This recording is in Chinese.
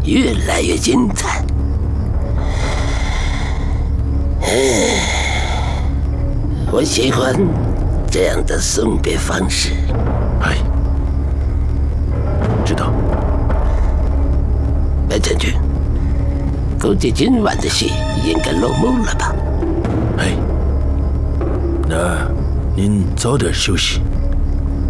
越来越精彩。我喜欢这样的送别方式。 哎，知道。 白将军，估计今晚的戏应该落幕了吧？ 哎，那您早点休息。